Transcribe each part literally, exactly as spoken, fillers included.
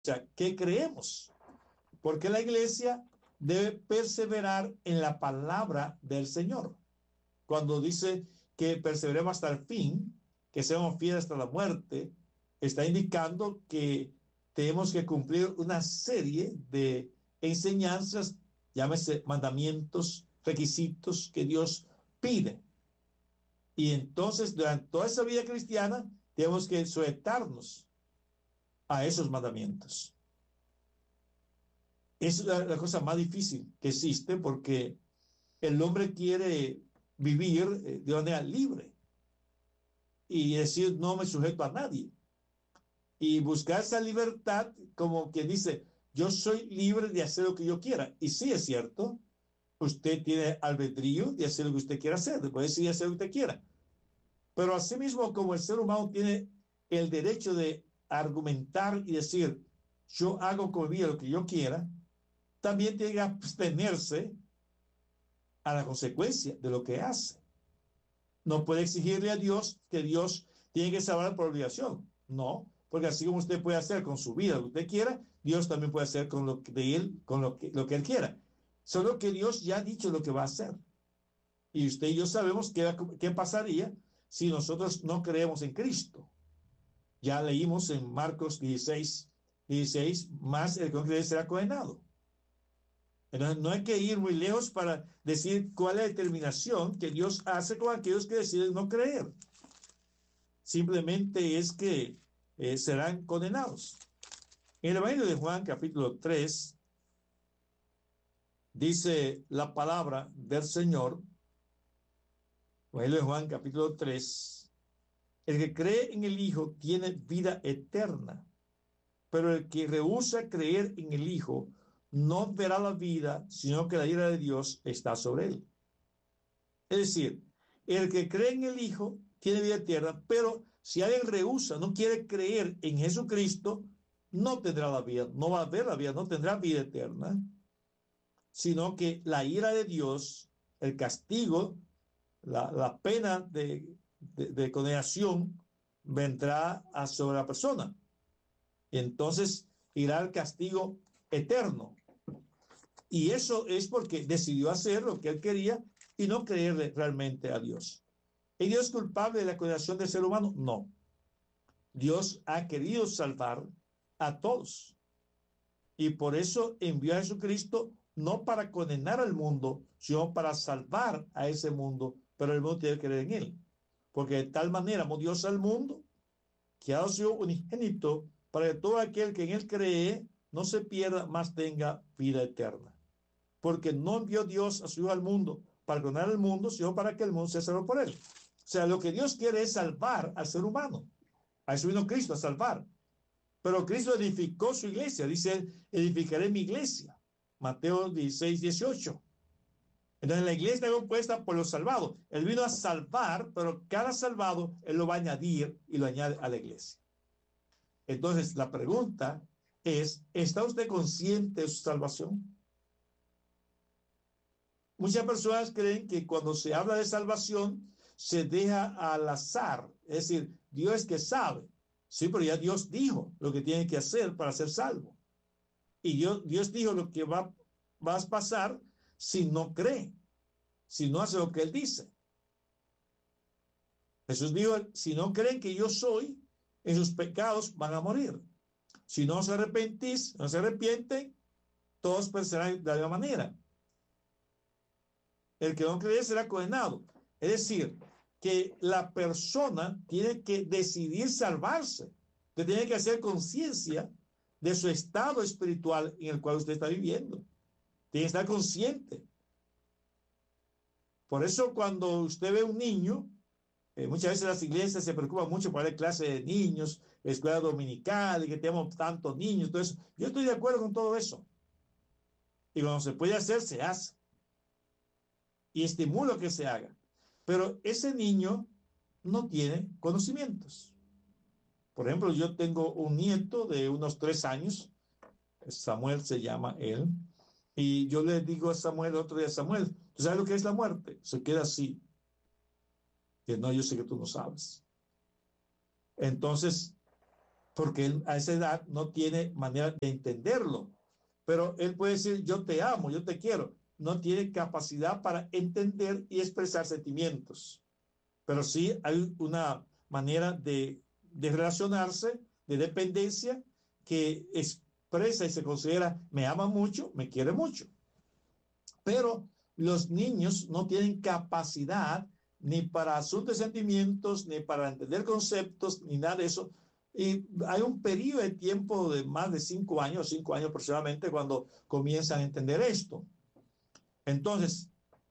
sea, ¿qué creemos? Porque la iglesia debe perseverar en la palabra del Señor. Cuando dice que perseveremos hasta el fin, que seamos fieles hasta la muerte, está indicando que tenemos que cumplir una serie de enseñanzas, llámese mandamientos, requisitos que Dios pide. Y entonces, durante toda esa vida cristiana, tenemos que sujetarnos a esos mandamientos. Es la, la cosa más difícil que existe, porque el hombre quiere vivir de manera libre y decir no me sujeto a nadie, y buscar esa libertad como quien dice yo soy libre de hacer lo que yo quiera. Y sí, es cierto, usted tiene albedrío de hacer lo que usted quiera hacer, de poder decidir hacer lo que usted quiera, pero asimismo, como el ser humano tiene el derecho de argumentar y decir yo hago con mi vida lo que yo quiera, también tiene que abstenerse a la consecuencia de lo que hace. No puede exigirle a Dios que Dios tiene que salvar por obligación. No, porque así como usted puede hacer con su vida lo que usted quiera, Dios también puede hacer con lo que de él, con lo que, lo que él quiera. Solo que Dios ya ha dicho lo que va a hacer. Y usted y yo sabemos qué, qué pasaría si nosotros no creemos en Cristo. Ya leímos en Marcos dieciséis, dieciséis, más el que no cree será condenado. Entonces, no hay que ir muy lejos para decir cuál es la determinación que Dios hace con aquellos que deciden no creer. Simplemente es que eh, serán condenados. En el Evangelio de Juan, capítulo tres, dice la palabra del Señor, Evangelio de Juan, capítulo tres, el que cree en el Hijo tiene vida eterna, pero el que rehúsa creer en el Hijo no verá la vida, sino que la ira de Dios está sobre él. Es decir, el que cree en el Hijo tiene vida eterna, pero si alguien rehúsa, no quiere creer en Jesucristo, no tendrá la vida, no va a ver la vida, no tendrá vida eterna, sino que la ira de Dios, el castigo, la, la pena de, de, de condenación vendrá a sobre la persona. Y entonces irá al castigo eterno. Y eso es porque decidió hacer lo que él quería y no creerle realmente a Dios. ¿Es Dios culpable de la condenación del ser humano? No. Dios ha querido salvar a todos. Y por eso envió a Jesucristo no para condenar al mundo, sino para salvar a ese mundo. Pero el mundo tiene que creer en él. Porque de tal manera amó Dios al mundo que ha dado su unigénito para que todo aquel que en él cree no se pierda, mas tenga vida eterna. Porque no envió Dios a su Hijo al mundo para condenar al mundo, sino para que el mundo sea salvo por él. O sea, lo que Dios quiere es salvar al ser humano. A eso vino Cristo, a salvar. Pero Cristo edificó su iglesia. Dice, edificaré mi iglesia. Mateo dieciséis, dieciocho. Entonces la iglesia está compuesta por los salvados. Él vino a salvar, pero cada salvado Él lo va a añadir y lo añade a la iglesia. Entonces la pregunta es, ¿está usted consciente de su salvación? Muchas personas creen que cuando se habla de salvación se deja al azar, es decir, Dios es que sabe. Sí, pero ya Dios dijo lo que tiene que hacer para ser salvo. Y Dios, Dios dijo lo que va, va a pasar si no cree, si no hace lo que Él dice. Jesús dijo, si no creen que yo soy, en sus pecados van a morir. Si no se arrepentís, no se arrepienten, todos perecerán de la misma manera. El que no cree será condenado. Es decir, que la persona tiene que decidir salvarse, que tiene que hacer conciencia de su estado espiritual en el cual usted está viviendo. Tiene que estar consciente. Por eso cuando usted ve un niño, eh, muchas veces las iglesias se preocupan mucho por dar clase de niños, escuela dominical, y que tenemos tantos niños. Entonces, yo estoy de acuerdo con todo eso. Y cuando se puede hacer, se hace. Y estimulo que se haga. Pero ese niño no tiene conocimientos. Por ejemplo, yo tengo un nieto de unos tres años, Samuel se llama él, y yo le digo a Samuel, otro día, Samuel, ¿tú sabes lo que es la muerte? Se queda así. Que no, yo sé que tú no sabes. Entonces, porque él a esa edad no tiene manera de entenderlo. Pero él puede decir, yo te amo, yo te quiero. No tiene capacidad para entender y expresar sentimientos. Pero sí hay una manera de, de relacionarse, de dependencia, que expresa y se considera, me ama mucho, me quiere mucho. Pero los niños no tienen capacidad ni para asuntos de sentimientos, ni para entender conceptos, ni nada de eso. Y hay un periodo de tiempo de más de cinco años, cinco años aproximadamente, cuando comienzan a entender esto. Entonces,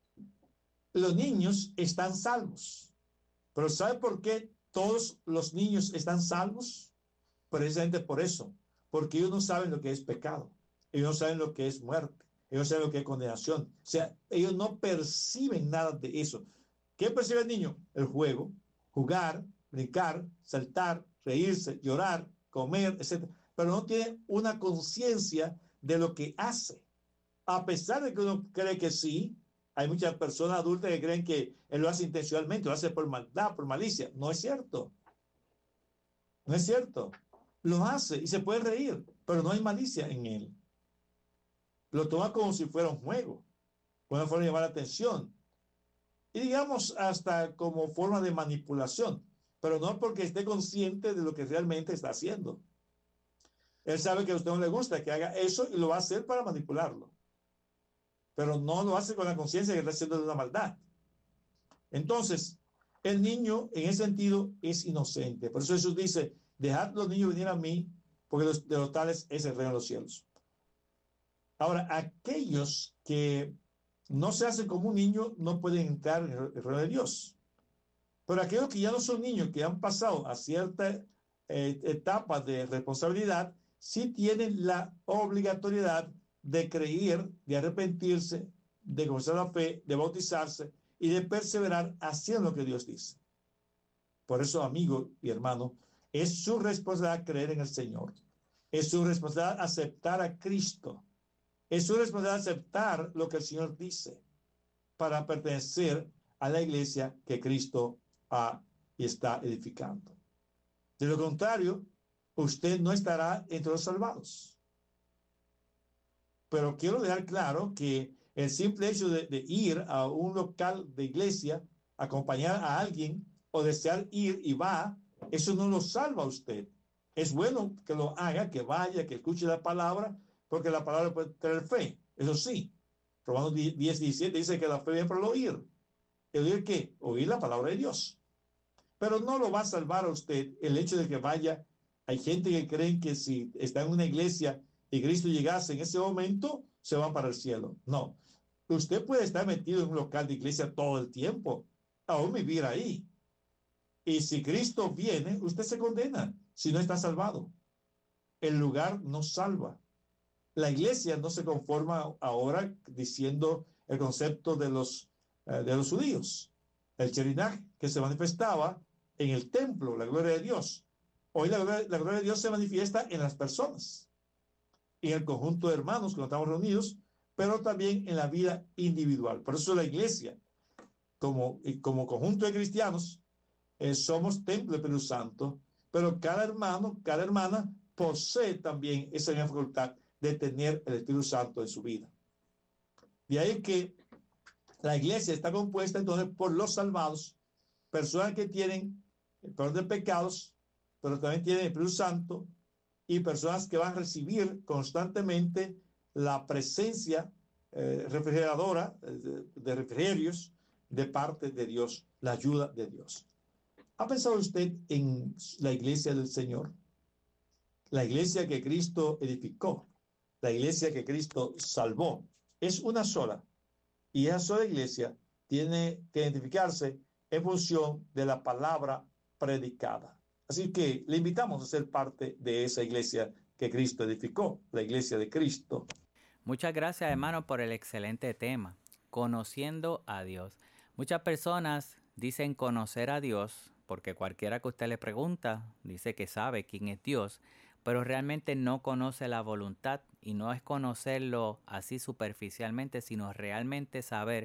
los niños están salvos. Pero ¿sabe por qué todos los niños están salvos? Precisamente por eso. Porque ellos no saben lo que es pecado. Ellos no saben lo que es muerte. Ellos no saben lo que es condenación. O sea, ellos no perciben nada de eso. ¿Qué percibe el niño? El juego, jugar, brincar, saltar, reírse, llorar, comer, etcétera. Pero no tiene una conciencia de lo que hace. A pesar de que uno cree que sí, hay muchas personas adultas que creen que él lo hace intencionalmente, lo hace por maldad, por malicia. No es cierto. No es cierto. Lo hace y se puede reír, pero no hay malicia en él. Lo toma como si fuera un juego, una forma de llamar la atención. Y digamos hasta como forma de manipulación, pero no porque esté consciente de lo que realmente está haciendo. Él sabe que a usted no le gusta que haga eso y lo va a hacer para manipularlo. Pero no lo hace con la conciencia de que está haciendo una maldad. Entonces, el niño en ese sentido es inocente. Por eso Jesús dice, dejad los niños venir a mí, porque los, de los tales es el reino de los cielos. Ahora, aquellos que no se hacen como un niño no pueden entrar en el reino de Dios. Pero aquellos que ya no son niños, que han pasado a cierta eh, etapa de responsabilidad, sí tienen la obligatoriedad de creer, de arrepentirse, de confesar la fe, de bautizarse y de perseverar haciendo lo que Dios dice. Por eso, amigo y hermano, es su responsabilidad creer en el Señor. Es su responsabilidad aceptar a Cristo. Es su responsabilidad aceptar lo que el Señor dice para pertenecer a la iglesia que Cristo ha y está edificando. De lo contrario, usted no estará entre los salvados. Pero quiero dejar claro que el simple hecho de, de ir a un local de iglesia, acompañar a alguien o desear ir y va, eso no lo salva a usted. Es bueno que lo haga, que vaya, que escuche la palabra, porque la palabra puede traer fe. Eso sí, Romanos diez, diecisiete dice que la fe viene por el oír. ¿El oír qué? Oír la palabra de Dios. Pero no lo va a salvar a usted el hecho de que vaya. Hay gente que cree que si está en una iglesia y Cristo llegase en ese momento, se van para el cielo. No. Usted puede estar metido en un local de iglesia todo el tiempo, aún vivir ahí. Y si Cristo viene, usted se condena si no está salvado. El lugar no salva. La iglesia no se conforma ahora diciendo el concepto de los, uh, de los judíos. El Sherinach que se manifestaba en el templo, la gloria de Dios. Hoy la, la gloria de Dios se manifiesta en las personas, en el conjunto de hermanos cuando estamos reunidos, pero también en la vida individual. Por eso la iglesia, como, como conjunto de cristianos, eh, somos templo del Espíritu Santo, pero cada hermano, cada hermana posee también esa misma facultad de tener el Espíritu Santo en su vida. De ahí que la iglesia está compuesta entonces por los salvados, personas que tienen el perdón de pecados, pero también tienen el Espíritu Santo, y personas que van a recibir constantemente la presencia eh, refrigeradora de, de refrigerios de parte de Dios, la ayuda de Dios. ¿Ha pensado usted en la iglesia del Señor? La iglesia que Cristo edificó, la iglesia que Cristo salvó, es una sola. Y esa sola iglesia tiene que identificarse en función de la palabra predicada. Así que le invitamos a ser parte de esa iglesia que Cristo edificó, la iglesia de Cristo. Muchas gracias, hermano, por el excelente tema, conociendo a Dios. Muchas personas dicen conocer a Dios porque cualquiera que usted le pregunta dice que sabe quién es Dios, pero realmente no conoce la voluntad, y no es conocerlo así superficialmente, sino realmente saber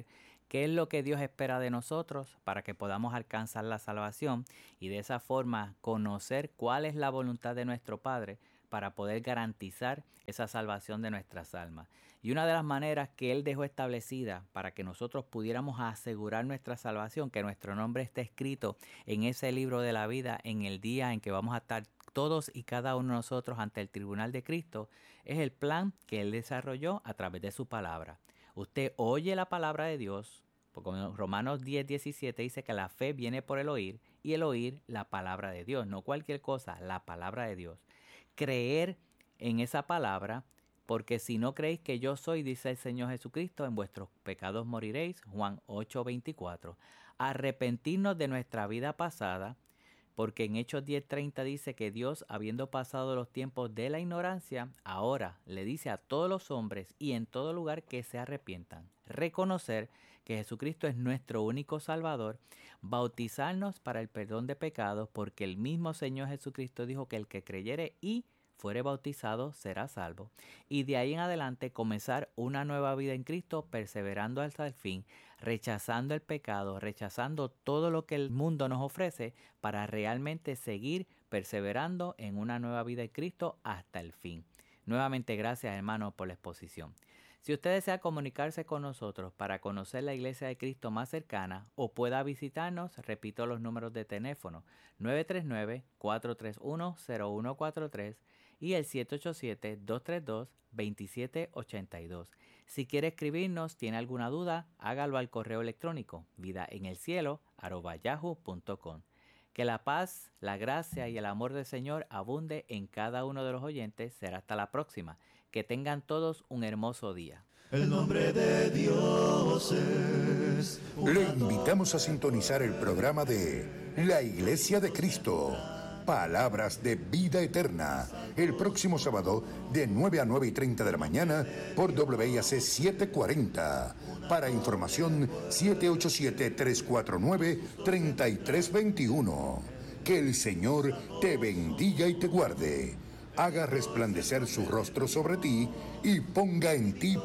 qué es lo que Dios espera de nosotros para que podamos alcanzar la salvación y de esa forma conocer cuál es la voluntad de nuestro Padre para poder garantizar esa salvación de nuestras almas. Y una de las maneras que Él dejó establecida para que nosotros pudiéramos asegurar nuestra salvación, que nuestro nombre esté escrito en ese libro de la vida en el día en que vamos a estar todos y cada uno de nosotros ante el tribunal de Cristo, es el plan que Él desarrolló a través de su palabra. Usted oye la palabra de Dios, porque Romanos diez, diecisiete dice que la fe viene por el oír y el oír la palabra de Dios, no cualquier cosa, la palabra de Dios. Creer en esa palabra, porque si no creéis que yo soy, dice el Señor Jesucristo, en vuestros pecados moriréis, Juan ocho, veinticuatro. Arrepentirnos de nuestra vida pasada, porque en Hechos diez, treinta dice que Dios, habiendo pasado los tiempos de la ignorancia, ahora le dice a todos los hombres y en todo lugar que se arrepientan. Reconocer que Jesucristo es nuestro único Salvador, bautizarnos para el perdón de pecados, porque el mismo Señor Jesucristo dijo que el que creyere y fuere bautizado será salvo. Y de ahí en adelante comenzar una nueva vida en Cristo, perseverando hasta el fin, rechazando el pecado, rechazando todo lo que el mundo nos ofrece para realmente seguir perseverando en una nueva vida en Cristo hasta el fin. Nuevamente gracias, hermanos, por la exposición. Si usted desea comunicarse con nosotros para conocer la Iglesia de Cristo más cercana o pueda visitarnos, repito los números de teléfono nueve tres nueve, cuatro tres uno, cero uno cuatro tres y el siete ocho siete, dos tres dos, dos siete ocho dos. Si quiere escribirnos, tiene alguna duda, hágalo al correo electrónico vidaenelcielo arroba yahoo punto com. Que la paz, la gracia y el amor del Señor abunde en cada uno de los oyentes. Será hasta la próxima. Que tengan todos un hermoso día. El nombre de Dios es... Le invitamos a sintonizar el programa de La Iglesia de Cristo, Palabras de Vida Eterna, el próximo sábado de nueve a nueve y treinta de la mañana por W I A C setecientos cuarenta. Para información, siete ocho siete, tres cuatro nueve, tres tres dos uno. Que el Señor te bendiga y te guarde, haga resplandecer su rostro sobre ti y ponga en ti